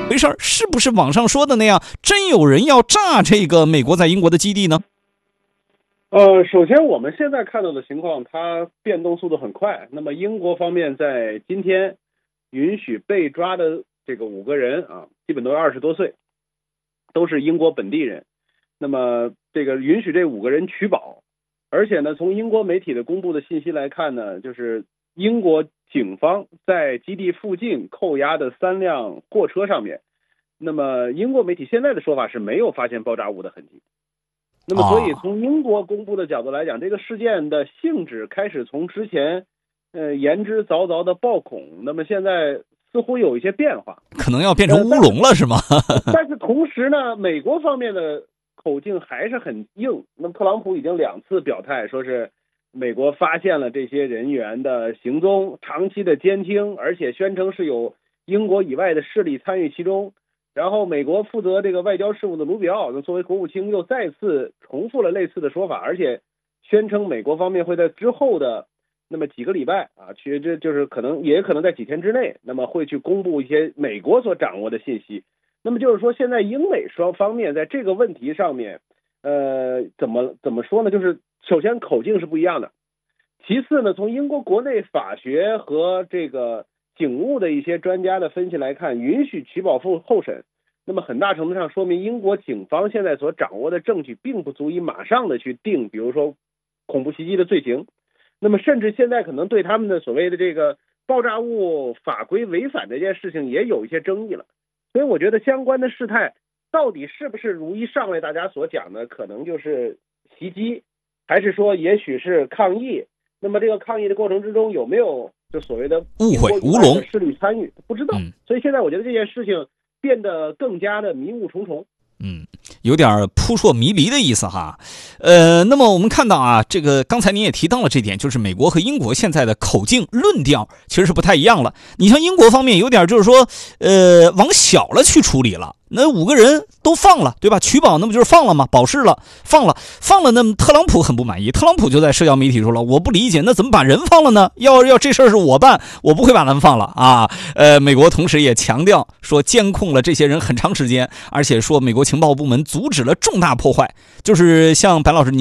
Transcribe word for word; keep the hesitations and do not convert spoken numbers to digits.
回事儿？是不是网上说的那样，真有人要炸这个美国在英国的基地呢？ 呃，首先我们现在看到的情况，它变动速度很快。那么英国方面在今天允许被抓的这个五个人啊，基本都是二十多岁，都是英国本地人。那么这个允许这五个人取保，而且呢，从英国媒体的公布的信息来看呢，就是英国警方在基地附近扣押的三辆货车上面，那么英国媒体现在的说法是没有发现爆炸物的痕迹。那么所以从英国公布的角度来讲，这个事件的性质开始从之前呃言之凿凿的爆恐，那么现在似乎有一些变化， 可能要变成乌龙了，是吗？ 但是同时呢，美国方面的口径还是很硬。那么特朗普已经两次表态，说是美国发现了这些人员的行踪，长期的监听，而且宣称是有英国以外的势力参与其中。然后美国负责这个外交事务的卢比奥作为国务卿又再次重复了类似的说法，而且宣称美国方面会在之后的那么几个礼拜啊，去这就是可能也可能在几天之内，那么会去公布一些美国所掌握的信息。那么就是说，现在英美双方面在这个问题上面，呃，怎么怎么说呢？就是首先口径是不一样的，其次呢，从英国国内法学和这个警务的一些专家的分析来看，允许取保候候审，那么很大程度上说明英国警方现在所掌握的证据并不足以马上的去定，比如说恐怖袭击的罪行。那么甚至现在可能对他们的所谓的这个爆炸物法规违反这件事情也有一些争议了。所以我觉得相关的事态到底是不是如一上来大家所讲的，可能就是袭击，还是说也许是抗议？那么这个抗议的过程之中有没有就所谓的误会乌龙势力参与，不知道、嗯、所以现在我觉得这件事情变得更加的迷雾重重。 嗯，有点扑朔迷离的意思哈。呃，那么我们看到啊，这个刚才您也提到了这点，就是美国和英国现在的口径论调其实是不太一样了。你像英国方面有点就是说，呃，往小了去处理了。那五个人都放了，对吧？取保那不就是放了吗？保释了，放了，放了。那么特朗普很不满意，特朗普就在社交媒体说了，我不理解，那怎么把人放了呢？要要这事儿是我办，我不会把他们放了啊。呃，美国同时也强调说，监控了这些人很长时间，而且说美国情报部门阻止了重大破坏，就是像白老师你